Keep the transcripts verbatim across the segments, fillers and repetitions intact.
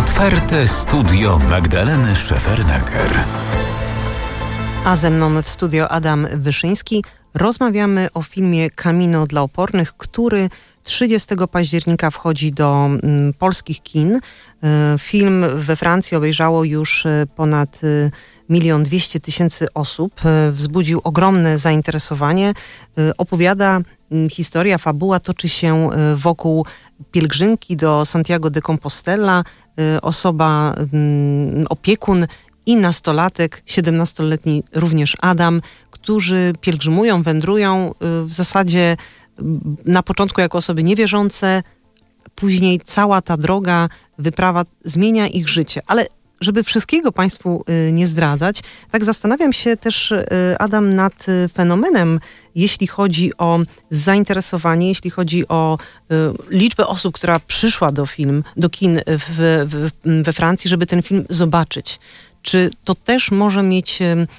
Otwarte studio Magdaleny Szefernaker. A ze mną w studio Adam Wyszyński. Rozmawiamy o filmie Camino dla opornych, który trzydziestego października wchodzi do mm, polskich kin. E, film we Francji obejrzało już e, ponad e, milion dwieście tysięcy osób. E, wzbudził ogromne zainteresowanie. E, opowiada m, historia, fabuła toczy się e, wokół pielgrzymki do Santiago de Compostela. E, osoba, m, opiekun i nastolatek, siedemnastoletni również Adam, którzy pielgrzymują, wędrują w zasadzie na początku jako osoby niewierzące, później cała ta droga, wyprawa zmienia ich życie. Ale żeby wszystkiego Państwu nie zdradzać, tak zastanawiam się też, Adam, nad fenomenem, jeśli chodzi o zainteresowanie, jeśli chodzi o liczbę osób, która przyszła do film, do kin w, w, we Francji, żeby ten film zobaczyć. Czy to też może mieć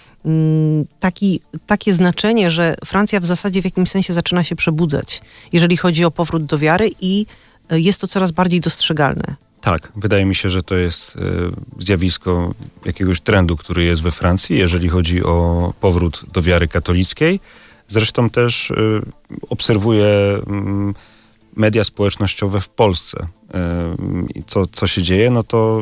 taki, takie znaczenie, że Francja w zasadzie w jakimś sensie zaczyna się przebudzać, jeżeli chodzi o powrót do wiary i jest to coraz bardziej dostrzegalne? Tak, wydaje mi się, że to jest zjawisko jakiegoś trendu, który jest we Francji, jeżeli chodzi o powrót do wiary katolickiej. Zresztą też obserwuję media społecznościowe w Polsce. Co, co się dzieje, no to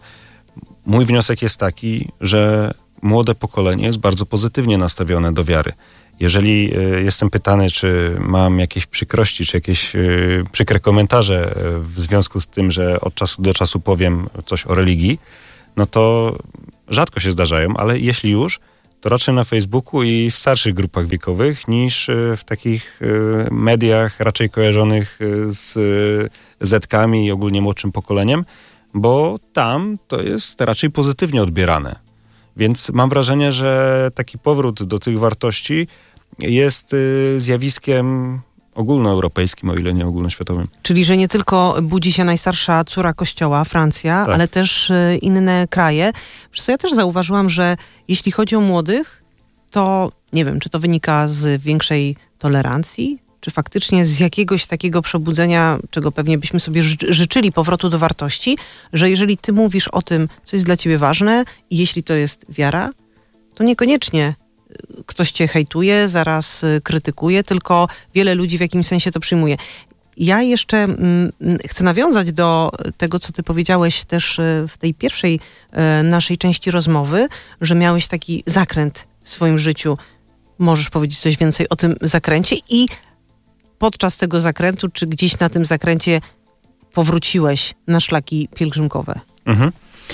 mój wniosek jest taki, że młode pokolenie jest bardzo pozytywnie nastawione do wiary. Jeżeli y, jestem pytany, czy mam jakieś przykrości, czy jakieś y, przykre komentarze y, w związku z tym, że od czasu do czasu powiem coś o religii, no to rzadko się zdarzają, ale jeśli już, to raczej na Facebooku i w starszych grupach wiekowych niż y, w takich y, mediach raczej kojarzonych y, z y, zetkami i ogólnie młodszym pokoleniem, bo tam to jest raczej pozytywnie odbierane. Więc mam wrażenie, że taki powrót do tych wartości jest y, zjawiskiem ogólnoeuropejskim, o ile nie ogólnoświatowym. Czyli, że nie tylko budzi się najstarsza córa Kościoła, Francja, tak, ale też y, inne kraje. Wiesz co, ja też zauważyłam, że jeśli chodzi o młodych, to nie wiem, czy to wynika z większej tolerancji, czy faktycznie z jakiegoś takiego przebudzenia, czego pewnie byśmy sobie ży- życzyli, powrotu do wartości, że jeżeli ty mówisz o tym, co jest dla ciebie ważne i jeśli to jest wiara, to niekoniecznie ktoś cię hejtuje, zaraz krytykuje, tylko wiele ludzi w jakimś sensie to przyjmuje. Ja jeszcze mm, chcę nawiązać do tego, co ty powiedziałeś też w tej pierwszej e, naszej części rozmowy, że miałeś taki zakręt w swoim życiu. Możesz powiedzieć coś więcej o tym zakręcie i podczas tego zakrętu, czy gdzieś na tym zakręcie powróciłeś na szlaki pielgrzymkowe? Mhm.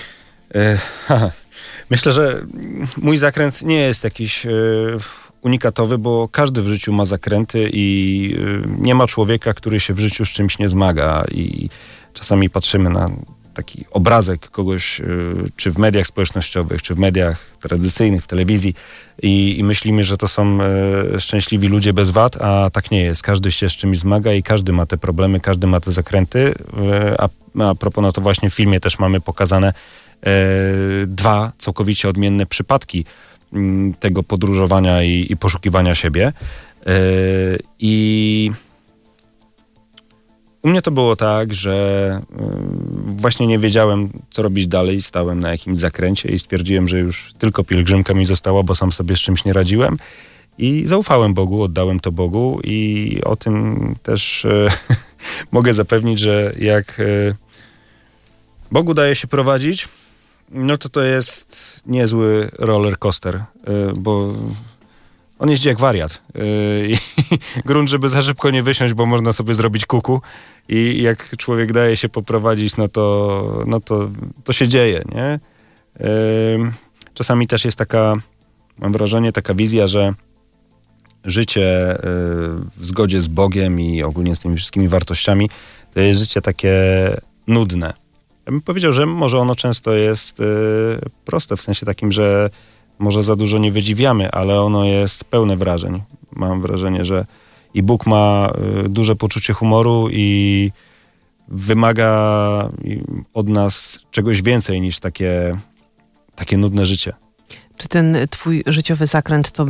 E, Myślę, że mój zakręt nie jest jakiś e, unikatowy, bo każdy w życiu ma zakręty i e, nie ma człowieka, który się w życiu z czymś nie zmaga. I czasami patrzymy na taki obrazek kogoś, e, czy w mediach społecznościowych, czy w mediach tradycyjnych, w telewizji i, i myślimy, że to są e, szczęśliwi ludzie bez wad, a tak nie jest. Każdy się z czymś zmaga i każdy ma te problemy, każdy ma te zakręty. E, a, a propos, no to właśnie w filmie też mamy pokazane e, dwa całkowicie odmienne przypadki m, tego podróżowania i, i poszukiwania siebie. E, I u mnie to było tak, że y, właśnie nie wiedziałem, co robić dalej. Stałem na jakimś zakręcie i stwierdziłem, że już tylko pielgrzymka mi została, bo sam sobie z czymś nie radziłem. I zaufałem Bogu, oddałem to Bogu i o tym też y, mogę zapewnić, że jak y, Bogu daje się prowadzić, no to to jest niezły roller coaster, y, bo on jeździ jak wariat. Yy, grunt, żeby za szybko nie wysiąść, bo można sobie zrobić kuku i jak człowiek daje się poprowadzić, no to, no to, to się dzieje, nie? Yy, czasami też jest taka, mam wrażenie, taka wizja, że życie yy, w zgodzie z Bogiem i ogólnie z tymi wszystkimi wartościami to jest życie takie nudne. Ja bym powiedział, że może ono często jest yy, proste, w sensie takim, że może za dużo nie wydziwiamy, ale ono jest pełne wrażeń. Mam wrażenie, że i Bóg ma y, duże poczucie humoru i wymaga od nas czegoś więcej niż takie, takie nudne życie. Czy ten twój życiowy zakręt to był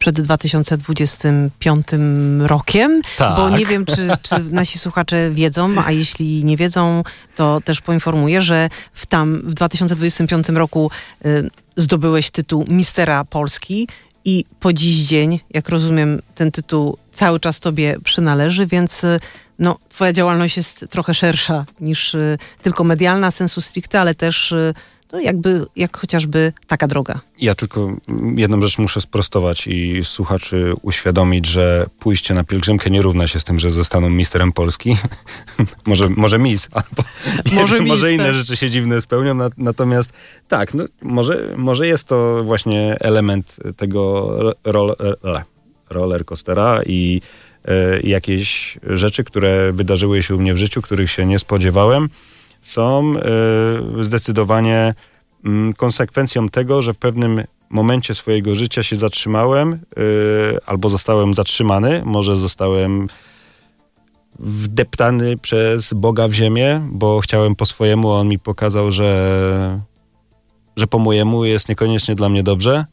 przed dwa tysiące dwudziestym piątym rokiem, tak. Bo nie wiem, czy, czy nasi słuchacze wiedzą, a jeśli nie wiedzą, to też poinformuję, że w tam w dwa tysiące dwudziestym piątym roku y, zdobyłeś tytuł Mistera Polski i po dziś dzień, jak rozumiem, ten tytuł cały czas tobie przynależy, więc y, no, twoja działalność jest trochę szersza niż y, tylko medialna sensu stricte, ale też y, no, jakby, jak chociażby taka droga. Ja tylko jedną rzecz muszę sprostować i słuchaczy uświadomić, że pójście na pielgrzymkę nie równa się z tym, że zostaną misterem Polski. może, może mis, albo może, wiem, mis, może inne tak. rzeczy się dziwne spełnią. Na, natomiast tak, no, może, może jest to właśnie element tego roll, roller coastera i e, jakieś rzeczy, które wydarzyły się u mnie w życiu, których się nie spodziewałem, są y, zdecydowanie y, konsekwencją tego, że w pewnym momencie swojego życia się zatrzymałem y, albo zostałem zatrzymany, może zostałem wdeptany przez Boga w ziemię, bo chciałem po swojemu, a on mi pokazał, że, że po mojemu jest niekoniecznie dla mnie dobrze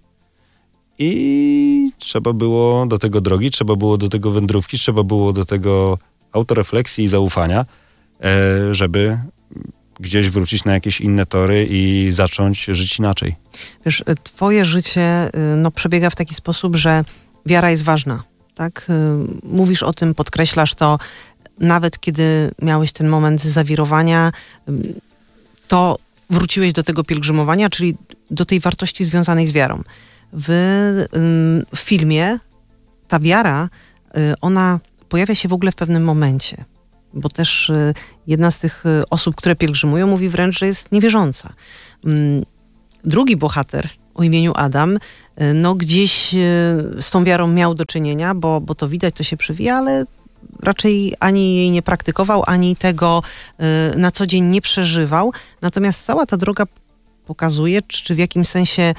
i trzeba było do tego drogi, trzeba było do tego wędrówki, trzeba było do tego autorefleksji i zaufania, y, żeby gdzieś wrócić na jakieś inne tory i zacząć żyć inaczej. Wiesz, twoje życie no, przebiega w taki sposób, że wiara jest ważna, tak? Mówisz o tym, podkreślasz to, nawet kiedy miałeś ten moment zawirowania, to wróciłeś do tego pielgrzymowania, czyli do tej wartości związanej z wiarą. W, w filmie ta wiara, ona pojawia się w ogóle w pewnym momencie. Bo też jedna z tych osób, które pielgrzymują, mówi wręcz, że jest niewierząca. Drugi bohater o imieniu Adam, no gdzieś z tą wiarą miał do czynienia, bo, bo to widać, to się przewija, ale raczej ani jej nie praktykował, ani tego na co dzień nie przeżywał. Natomiast cała ta droga pokazuje, czy w jakimś sensie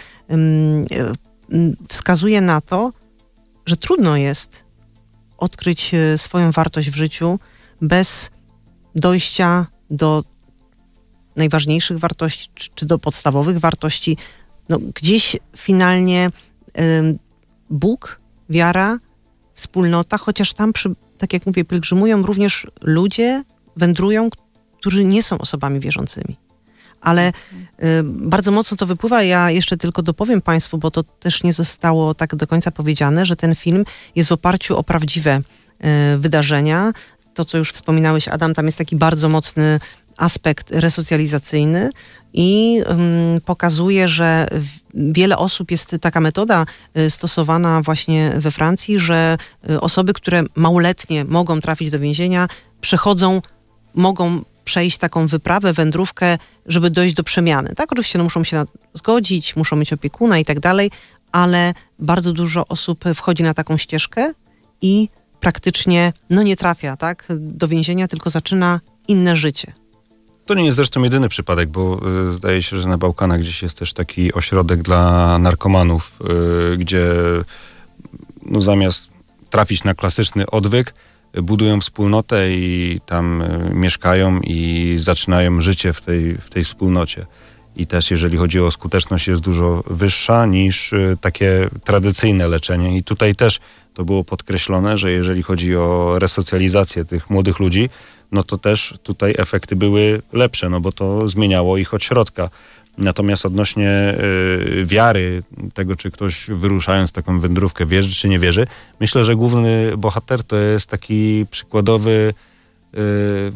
wskazuje na to, że trudno jest odkryć swoją wartość w życiu bez dojścia do najważniejszych wartości, czy, czy do podstawowych wartości. No, gdzieś finalnie y, Bóg, wiara, wspólnota, chociaż tam, przy, tak jak mówię, pielgrzymują również ludzie, wędrują, którzy nie są osobami wierzącymi. Ale y, bardzo mocno to wypływa. Ja jeszcze tylko dopowiem Państwu, bo to też nie zostało tak do końca powiedziane, że ten film jest w oparciu o prawdziwe y, wydarzenia. To, co już wspominałeś, Adam, tam jest taki bardzo mocny aspekt resocjalizacyjny i um, pokazuje, że wiele osób, jest taka metoda y, stosowana właśnie we Francji, że y, osoby, które małoletnie mogą trafić do więzienia, przechodzą, mogą przejść taką wyprawę, wędrówkę, żeby dojść do przemiany. Tak, oczywiście no, muszą się na, zgodzić, muszą mieć opiekuna i tak dalej, ale bardzo dużo osób wchodzi na taką ścieżkę i praktycznie no nie trafia, tak, do więzienia, tylko zaczyna inne życie. To nie jest zresztą jedyny przypadek, bo y, zdaje się, że na Bałkanach gdzieś jest też taki ośrodek dla narkomanów, y, gdzie no, zamiast trafić na klasyczny odwyk, y, budują wspólnotę i tam y, mieszkają i zaczynają życie w tej, w tej wspólnocie. I też jeżeli chodzi o skuteczność, jest dużo wyższa niż y, takie tradycyjne leczenie. I tutaj też to było podkreślone, że jeżeli chodzi o resocjalizację tych młodych ludzi, no to też tutaj efekty były lepsze, no bo to zmieniało ich od środka. Natomiast odnośnie y, wiary, tego czy ktoś wyruszając taką wędrówkę wierzy czy nie wierzy, myślę, że główny bohater to jest taki przykładowy y,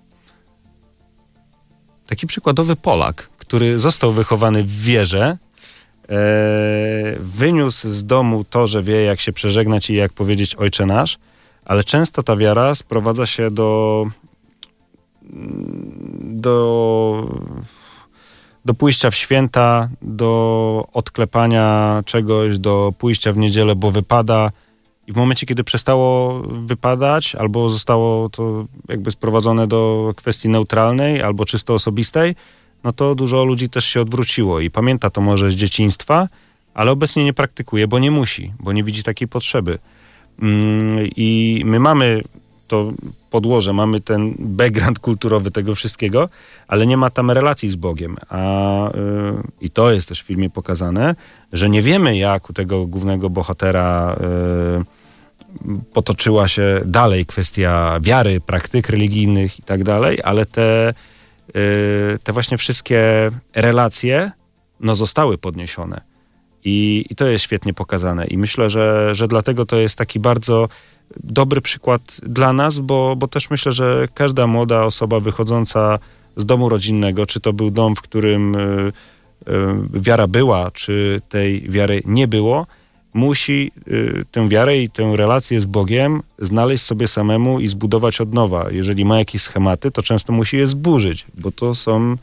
taki przykładowy Polak, który został wychowany w wierze, e, wyniósł z domu to, że wie, jak się przeżegnać i jak powiedzieć Ojcze Nasz, ale często ta wiara sprowadza się do do, do pójścia w święta, do odklepania czegoś, do pójścia w niedzielę, bo wypada. I w momencie, kiedy przestało wypadać, albo zostało to jakby sprowadzone do kwestii neutralnej, albo czysto osobistej, no to dużo ludzi też się odwróciło i pamięta to może z dzieciństwa, ale obecnie nie praktykuje, bo nie musi, bo nie widzi takiej potrzeby. I my mamy to podłoże, mamy ten background kulturowy tego wszystkiego, ale nie ma tam relacji z Bogiem. A, yy, I to jest też w filmie pokazane, że nie wiemy, jak u tego głównego bohatera yy, potoczyła się dalej kwestia wiary, praktyk religijnych i tak dalej, ale te, yy, te właśnie wszystkie relacje no, zostały podniesione. I, I to jest świetnie pokazane. I myślę, że, że dlatego to jest taki bardzo dobry przykład dla nas, bo, bo też myślę, że każda młoda osoba wychodząca z domu rodzinnego, czy to był dom, w którym y, y, wiara była, czy tej wiary nie było, musi y, tę wiarę i tę relację z Bogiem znaleźć sobie samemu i zbudować od nowa. Jeżeli ma jakieś schematy, to często musi je zburzyć, bo to są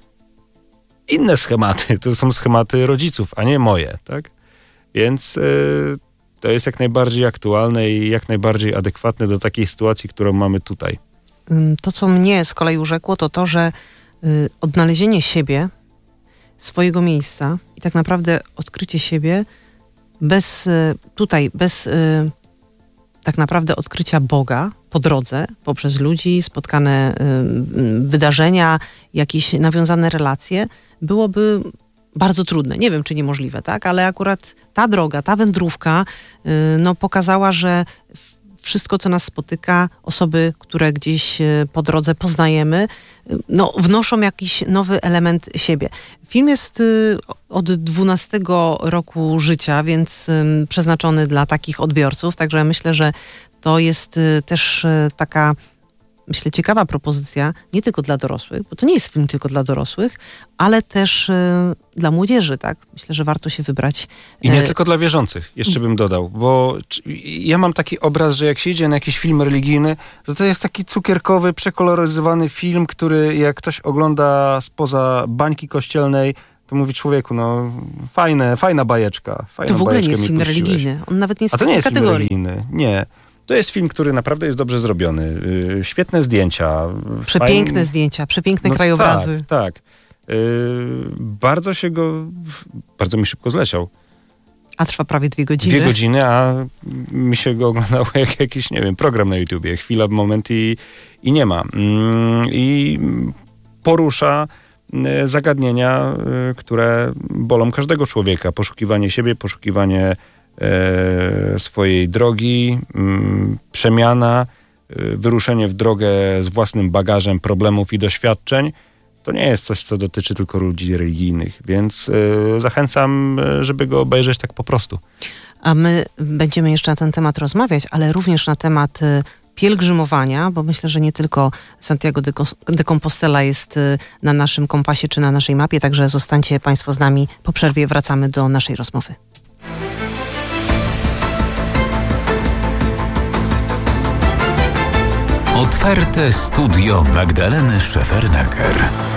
inne schematy, to są schematy rodziców, a nie moje, tak? Więc y, to jest jak najbardziej aktualne i jak najbardziej adekwatne do takiej sytuacji, którą mamy tutaj. To, co mnie z kolei urzekło, to to, że y, odnalezienie siebie, swojego miejsca i tak naprawdę odkrycie siebie bez y, tutaj, bez y, tak naprawdę odkrycia Boga po drodze, poprzez ludzi, spotkane y, wydarzenia, jakieś nawiązane relacje, byłoby bardzo trudne. Nie wiem, czy niemożliwe, tak? Ale akurat ta droga, ta wędrówka y, no, pokazała, że wszystko, co nas spotyka, osoby, które gdzieś y, po drodze poznajemy, y, no, wnoszą jakiś nowy element siebie. Film jest y, od dwunastego roku życia, więc y, przeznaczony dla takich odbiorców, także myślę, że to jest y, też y, taka myślę, ciekawa propozycja, nie tylko dla dorosłych, bo to nie jest film tylko dla dorosłych, ale też y, dla młodzieży, tak? Myślę, że warto się wybrać. I nie y- tylko dla wierzących, jeszcze bym dodał, bo czy, ja mam taki obraz, że jak się idzie na jakiś film religijny, to to jest taki cukierkowy, przekoloryzowany film, który jak ktoś ogląda spoza bańki kościelnej, to mówi człowieku, no fajne, fajna bajeczka. Fajna to w ogóle bajeczkę nie jest film puściłeś. religijny. On nawet nie jest A to nie jest kategorii. film religijny, nie. To jest film, który naprawdę jest dobrze zrobiony. Yy, świetne zdjęcia. Przepiękne fajn... zdjęcia, przepiękne no krajobrazy. Tak, tak. Yy, bardzo się go... Bardzo mi szybko zleciał. A trwa prawie dwie godziny. Dwie godziny, a mi się go oglądało jak jakiś, nie wiem, program na YouTubie. Chwila, moment i, i nie ma. Yy, I porusza yy, zagadnienia, yy, które bolą każdego człowieka. Poszukiwanie siebie, poszukiwanie E, swojej drogi, m, przemiana, e, wyruszenie w drogę z własnym bagażem problemów i doświadczeń, to nie jest coś, co dotyczy tylko ludzi religijnych, więc e, zachęcam, żeby go obejrzeć tak po prostu. A my będziemy jeszcze na ten temat rozmawiać, ale również na temat pielgrzymowania, bo myślę, że nie tylko Santiago de Compostela jest na naszym kompasie czy na naszej mapie, także zostańcie Państwo z nami. Po przerwie wracamy do naszej rozmowy. Otwarte studio Magdaleny Szefernaker.